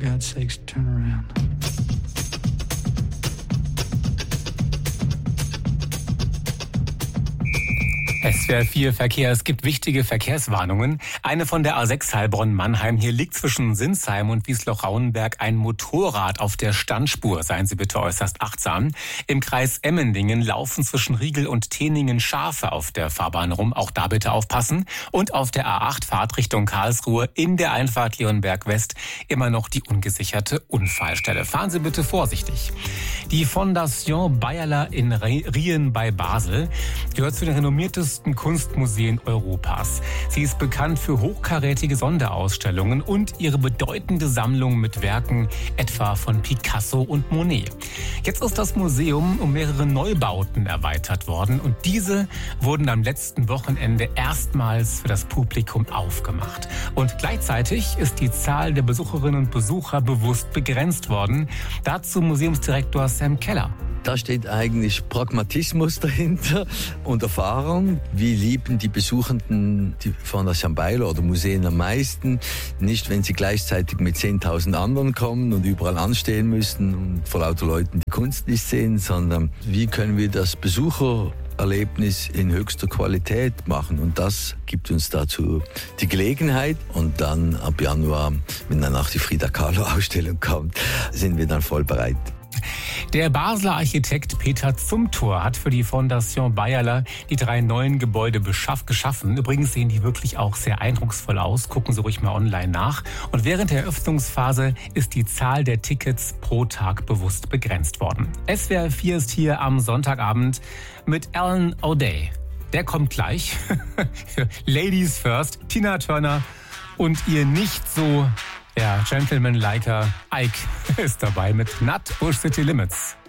God's sakes, turn around. SWR 4 Verkehr. Es gibt wichtige Verkehrswarnungen. Eine von der A6 Heilbronn-Mannheim. Hier liegt zwischen Sinsheim und Wiesloch-Rauenberg ein Motorrad auf der Standspur. Seien Sie bitte äußerst achtsam. Im Kreis Emmendingen laufen zwischen Riegel und Teningen Schafe auf der Fahrbahn rum. Auch da bitte aufpassen. Und auf der A8 Fahrtrichtung Karlsruhe in der Einfahrt Leonberg West immer noch die ungesicherte Unfallstelle. Fahren Sie bitte vorsichtig. Die Fondation Bayerler in Rien bei Basel gehört zu den renommiertesten Kunstmuseen Europas. Sie ist bekannt für hochkarätige Sonderausstellungen und ihre bedeutende Sammlung mit Werken etwa von Picasso und Monet. Jetzt ist das Museum um mehrere Neubauten erweitert worden und diese wurden am letzten Wochenende erstmals für das Publikum aufgemacht. Und gleichzeitig ist die Zahl der Besucherinnen und Besucher bewusst begrenzt worden. Dazu Museumsdirektor Sam Keller. Da steht eigentlich Pragmatismus dahinter und Erfahrung. Wie lieben die Besuchenden die Fondation Bayerler oder Museen am meisten? Nicht, wenn sie gleichzeitig mit 10.000 anderen kommen und überall anstehen müssen und vor lauter Leuten die Kunst nicht sehen, sondern wie können wir das Besuchererlebnis in höchster Qualität machen? Und das gibt uns dazu die Gelegenheit. Und dann ab Januar, wenn dann auch die Frida Kahlo-Ausstellung kommt, sind wir dann voll bereit. Der Basler Architekt Peter Zumthor hat für die Fondation Bayerler die 3 neuen Gebäude geschaffen. Übrigens sehen die wirklich auch sehr eindrucksvoll aus. Gucken Sie ruhig mal online nach. Und während der Eröffnungsphase ist die Zahl der Tickets pro Tag bewusst begrenzt worden. SWR 4 ist hier am Sonntagabend mit Alan O'Day. Der kommt gleich. Ladies first. Tina Turner und ihr nicht so... Ja, Gentleman-liker Ike ist dabei mit Not Push City Limits.